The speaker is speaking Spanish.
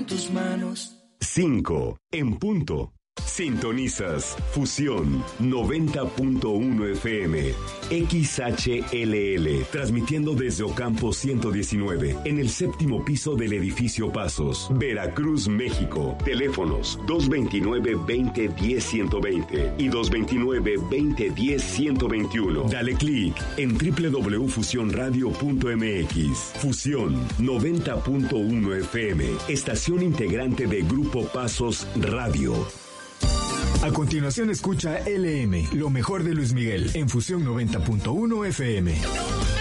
tus manos. 5 en punto. Sintonizas Fusión 90.1 FM, XHLL, transmitiendo desde Ocampo 119, en el 7º piso del edificio Pasos, Veracruz, México. Teléfonos 229-2010-120 y 229-2010-121. Dale clic en www.fusionradio.mx. Fusión 90.1 FM, estación integrante de Grupo Pasos Radio. A continuación escucha LM, lo mejor de Luis Miguel, en Fusión 90.1 FM.